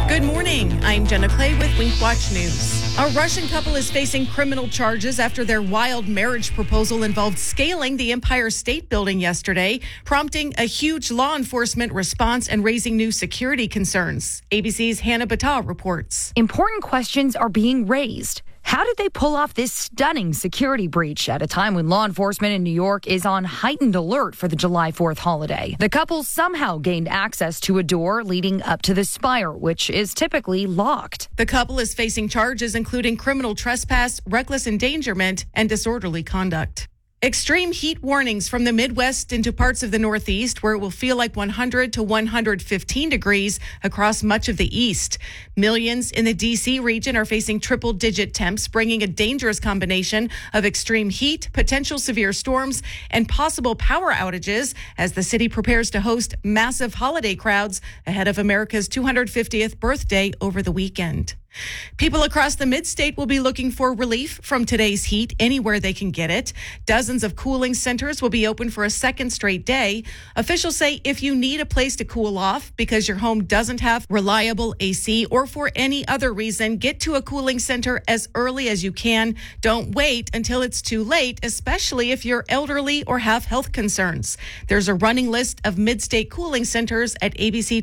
Good morning. I'm Jenna Clay with Wink Watch News. A Russian couple is facing criminal charges after their wild marriage proposal involved scaling the Empire State Building yesterday, prompting a huge law enforcement response and raising new security concerns. ABC's Hannah Battah reports. Important questions are being raised. How did they pull off this stunning security breach at a time when law enforcement in New York is on heightened alert for the July 4th holiday? The couple somehow gained access to a door leading up to the spire, which is typically locked. The couple is facing charges including criminal trespass, reckless endangerment, and disorderly conduct. Extreme heat warnings from the Midwest into parts of the Northeast, where it will feel like 100 to 115 degrees across much of the East. Millions in the D.C. region are facing triple-digit temps, bringing a dangerous combination of extreme heat, potential severe storms, and possible power outages as the city prepares to host massive holiday crowds ahead of America's 250th birthday over the weekend. People across the mid-state will be looking for relief from today's heat anywhere they can get it. Dozens of cooling centers will be open for a second straight day. Officials say if you need a place to cool off because your home doesn't have reliable AC or for any other reason, get to a cooling center as early as you can. Don't wait until it's too late, especially if you're elderly or have health concerns. There's a running list of mid-state cooling centers at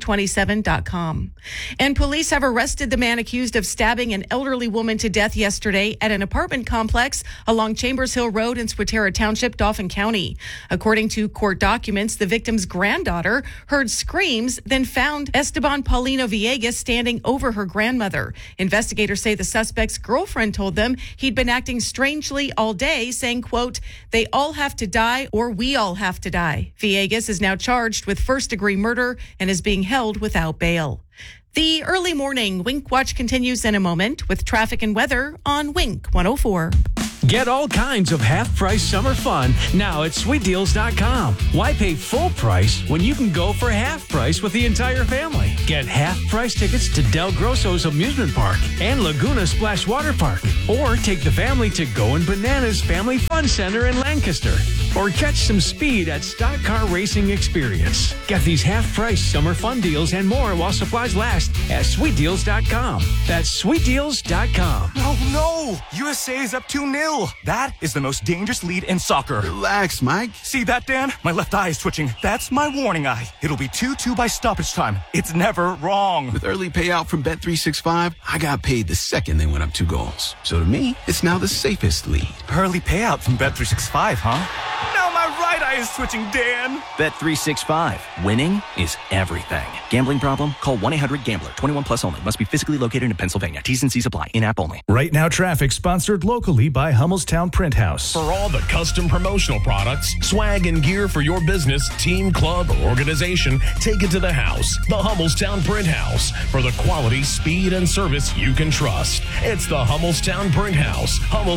abc27.com. And police have arrested the man accused of stabbing an elderly woman to death yesterday at an apartment complex along Chambers Hill Road in Swaterra Township, Dauphin County. According to court documents, the victim's granddaughter heard screams, then found Esteban Paulino Villegas standing over her grandmother. Investigators say the suspect's girlfriend told them he'd been acting strangely all day, saying, quote, "They all have to die or we all have to die." Villegas is now charged with first-degree murder and is being held without bail. The early morning Wink Watch continues in a moment with traffic and weather on Wink 104. Get all kinds of half-price summer fun now at SweetDeals.com. Why pay full price when you can go for half price with the entire family? Get half-price tickets to Del Grosso's Amusement Park and Laguna Splash Water Park. Or take the family to Goin' Bananas Family Fun Center in Lancaster. Or catch some speed at Stock Car Racing Experience. Get these half-price summer fun deals and more while supplies last at SweetDeals.com. That's SweetDeals.com. No! USA is up 2-0. That is the most dangerous lead in soccer. Relax, Mike. See that, Dan? My left eye is twitching. That's my warning eye. It'll be 2-2 by stoppage time. It's never wrong. With early payout from Bet365, I got paid the second they went up 2 goals. So to me, it's now the safest lead. Early payout from Bet365, huh? Now my right eye is twitching, Dan. Bet365. Winning is everything. Gambling problem? Call 1-800-GAMBLER. 21 plus only. Must be physically located in Pennsylvania. T's and C's apply. In-app only. Right Now Traffic, sponsored locally by Hummelstown Print House. For all the custom promotional products, swag and gear for your business, team, club, or organization, take it to the house. The Hummelstown Print House. For the quality, speed, and service you can trust. It's the Hummelstown Print House.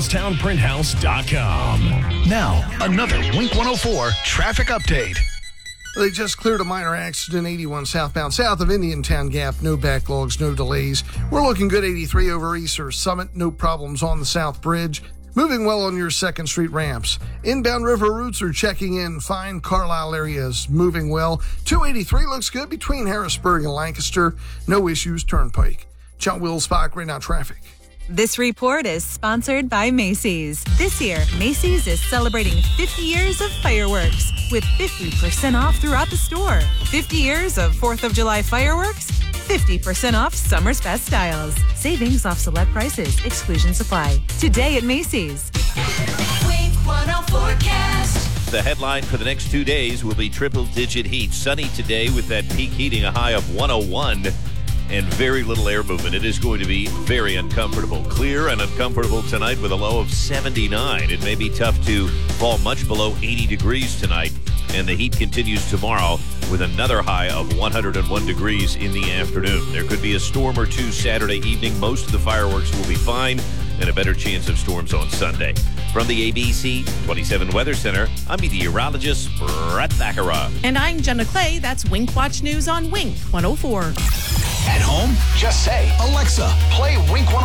HummelstownPrintHouse.com. Now, another Wink 104 traffic update. They just cleared a minor accident, 81 southbound, south of Indiantown Gap. No backlogs, no delays. We're looking good, 83 over Easter Summit. No problems on the South Bridge. Moving well on your 2nd Street ramps. Inbound river routes are checking in fine. Carlisle areas moving well. 283 looks good between Harrisburg and Lancaster. No issues, Turnpike. John Will, Spock, Right Now Traffic. This report is sponsored by Macy's. This year, Macy's is celebrating 50 years of fireworks with 50% off throughout the store. 50 years of 4th of July fireworks, 50% off summer's best styles. Savings off select prices. Exclusions apply. Today at Macy's. Wink 104 forecast. The headline for the next 2 days will be triple-digit heat. Sunny today with that peak heating, a high of 101. And very little air movement. It is going to be very uncomfortable. Clear and uncomfortable tonight with a low of 79. It may be tough to fall much below 80 degrees tonight. And the heat continues tomorrow with another high of 101 degrees in the afternoon. There could be a storm or two Saturday evening. Most of the fireworks will be fine, and a better chance of storms on Sunday. From the ABC 27 Weather Center, I'm meteorologist Brett Thakara. And I'm Jenna Clay. That's Wink Watch News on Wink 104. At home, just say, Alexa, play Wink 104.